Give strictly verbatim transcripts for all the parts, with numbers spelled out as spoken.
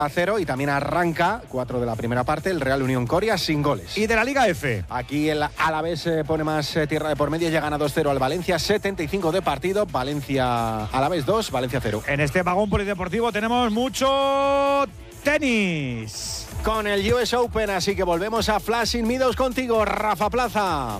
a cero y también arranca cuatro de la primera parte el Real Unión Coria sin goles. Y de la Liga F. Aquí el Alavés eh, pone más eh, tierra de por medio, ya gana dos cero al Valencia, setenta y cinco de partido, Valencia Alavés dos, Valencia cero. En este vagón polideportivo tenemos mucho tenis. Con el U S Open, así que volvemos a Flushing Meadows contigo, Rafa Plaza.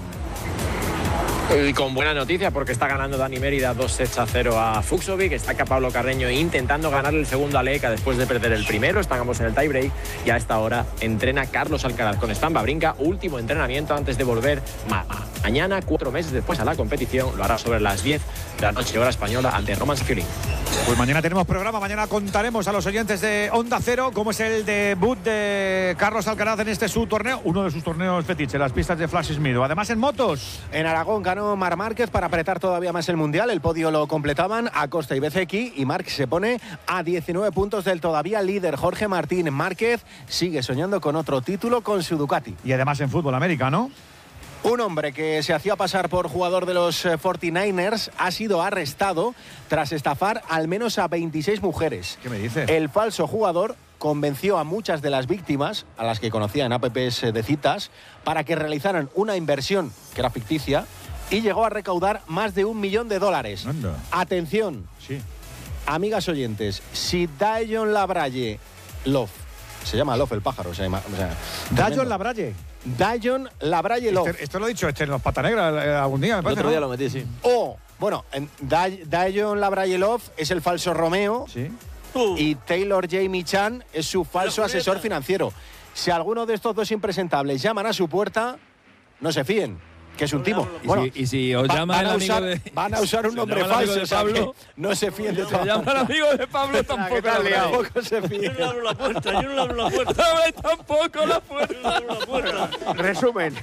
Y con buena noticia porque está ganando Dani Mérida dos sets a cero a Fucsovic, está acá Pablo Carreño intentando ganar el segundo a Leca después de perder el primero, estamos en el tiebreak y a esta hora entrena Carlos Alcaraz con Stan Wawrinka, último entrenamiento antes de volver ma mañana, cuatro meses después a la competición, lo hará sobre las diez de la noche hora española ante Roman Sciulin. Pues mañana tenemos programa, mañana contaremos a los oyentes de Onda Cero cómo es el debut de Carlos Alcaraz en este su torneo, uno de sus torneos fetiche, las pistas de Flushing Meadows. Además en motos. En Aragón ganó Marc Márquez para apretar todavía más el Mundial, el podio lo completaban Acosta y Bezzecchi y Marc se pone a diecinueve puntos del todavía líder Jorge Martín. Márquez sigue soñando con otro título con su Ducati. Y además en fútbol americano. Un hombre que se hacía pasar por jugador de los cuarenta y nueve ers ha sido arrestado tras estafar al menos a veintiséis mujeres. ¿Qué me dices? El falso jugador convenció a muchas de las víctimas, a las que conocía en apps de citas, para que realizaran una inversión que era ficticia y llegó a recaudar más de un millón de dólares. Anda. Atención, sí. Amigas oyentes, si Dayon Labralle Love, se llama Love el pájaro, se llama, o sea, Dayon Labralle. Dayon Labralle Love. Este, esto lo he dicho este en los Pata Negra eh, algún día, me parece. El otro día ¿no? lo metí, sí. O, bueno, Day, Dayon Labralle Love es el falso Romeo. Sí. Uh. Y Taylor Jamie Chan es su falso asesor financiero. Si alguno de estos dos impresentables llaman a su puerta, no se fíen, que es un timo. Y, Bueno, si, y si os va, llama van, el a amigo usar, de... van a usar un si nombre os llama el amigo falso, de o sea, Pablo, que no se fíen de si todo. os llama el amigo de Pablo, tampoco, Tampoco se fíen. Yo no abro la puerta, yo no abro la puerta. Abre tampoco la puerta. Yo no abro la puerta. Resumen.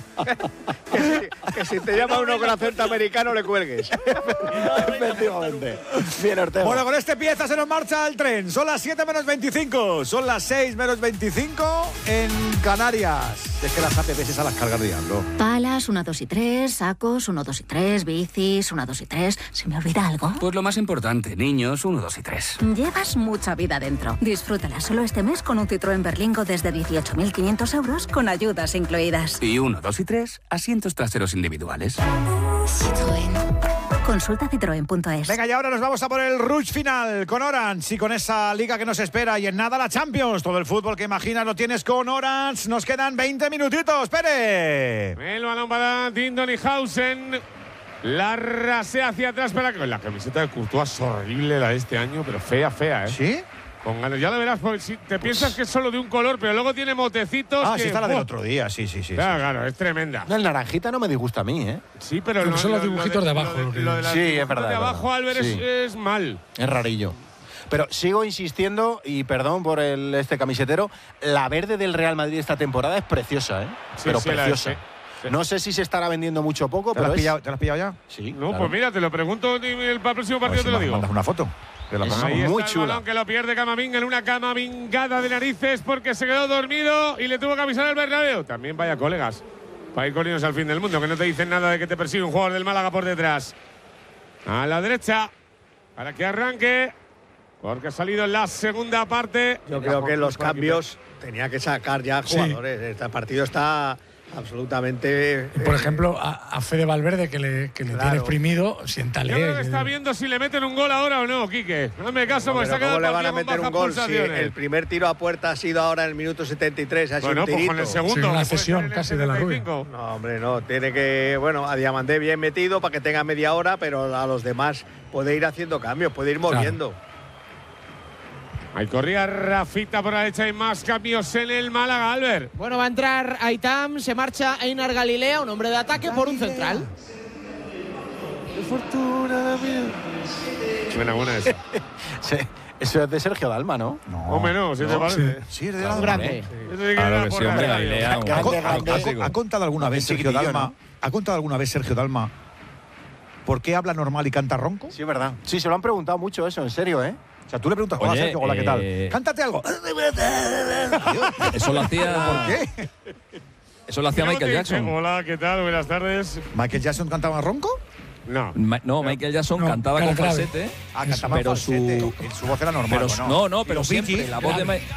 que, si, que si te llama uno con acento americano le cuelgues. Efectivamente. Bien, Ortega. Bueno, con este pieza se nos marcha el tren. Son las siete menos veinticinco. Son las seis menos veinticinco en Canarias. Es que las apps esas las cargas diablo. Palas, uno, dos y tres. Sacos, uno, dos y tres. Bicis, uno, dos y tres. ¿Se me olvida algo? Pues lo más importante, niños, uno, dos y tres. Llevas mucha vida dentro. Disfrútala solo este mes con un Citroën Berlingo desde dieciocho mil quinientos euros con ayudas incluidas. Y uno, dos y tres, asientos traseros individuales. Citroën. Consulta citroen punto es. Venga, y ahora nos vamos a por el rush final con Orange y con esa liga que nos espera. Y en nada la Champions. Todo el fútbol que imaginas lo tienes con Orange. Nos quedan veinte minutitos. ¡Pere! El balón para Tindon y Hausen. La rasea hacia atrás para que la camiseta de Courtois es horrible la de este año, pero fea, fea, ¿eh? ¿Sí? Con ganas. Ya lo verás, porque si te piensas que es solo de un color, pero luego tiene motecitos. Ah, que, sí, está la ¡buah! del otro día. Sí, sí, sí. Claro, sí. claro, es tremenda. No, el naranjita no me disgusta a mí, ¿eh? Sí, pero Porque lo, son los lo- dibujitos lo de abajo, Lo lo que- de, lo de las Sí, es dibujitos verdad, de es abajo, verdad. Álvarez, Sí. es, es mal. Es rarillo. Pero sigo insistiendo, y perdón por el, este camisetero, la verde del Real Madrid esta temporada es preciosa, ¿eh? Sí, pero sí, la preciosa. es, sí, sí. No sé si se estará vendiendo mucho o poco, ¿Te la pero has es… pillado, ¿te la has pillado ya? Sí, No, claro. pues mira, te lo pregunto y el, para el próximo A ver partido si te lo me digo. mandas una foto. Que la Es pongamos. Ahí muy está el chula. balón que lo pierde Camavinga en una camamingada de narices porque se quedó dormido y le tuvo que avisar al Bernabéu. También vaya colegas, para ir corriendo al fin del mundo, que no te dicen nada de que te persigue un jugador del Málaga por detrás. A la derecha, para que arranque, porque ha salido en la segunda parte. Yo creo que los cambios tenía que sacar ya jugadores. Este partido está absolutamente… Por eh, ejemplo, a, a Fede Valverde, que le, que le Claro. tiene exprimido, siéntale. Yo creo que que- está viendo si le meten un gol ahora o no, Quique. Hazme caso, porque pero se ha quedado ¿cómo le el van a partido con meter un bajas gol si pulsaciones. el primer tiro a puerta ha sido ahora en el minuto setenta y tres? Ha sido Bueno, un pues tirito. con el segundo. Sí, una que puede cesión estar en el casi de la setenta y Rubia. cinco. No, hombre, no. Tiene que… Bueno, a Diamandé bien metido para que tenga media hora, pero a los demás puede ir haciendo cambios, puede ir moviendo. Ahí corría Rafita por la derecha y más cambios en el Málaga, Albert. Bueno, va a entrar Aitam, se marcha Einar Galilea, un hombre de ataque por un central. Buena, buena esa. Sí, eso es de Sergio Dalma, ¿no? No. Hombre, no, si te parece. Sí, es de la Grande. Eso sí que Claro era que sí, por la hombre, radio. Galilea, un- ¿Ha, co- Grande, ha- grande. ha- ha- ha contado alguna vez Sergio Chiquitillo, Dalma? ¿no? ¿Ha contado alguna vez Sergio Dalma por qué habla normal y canta ronco? Sí, es verdad. Sí, se lo han preguntado mucho eso, en serio, ¿eh? O sea, tú le preguntas, hola Oye, Sergio, hola, ¿qué tal? eh, Cántate algo. Eso lo hacía. ¿Por qué? Eso lo hacía Luego Michael te dice, Jackson. Hola, ¿qué tal? Buenas tardes. ¿Michael Jackson cantaba ronco? No. Ma- No, Michael Jackson No, cantaba era con grave. falsete. Ah, cantaba pero en falsete. su, Su voz era normal, pero ¿o no, no, pero Y los siempre Beatles, la voz de grave. Ma-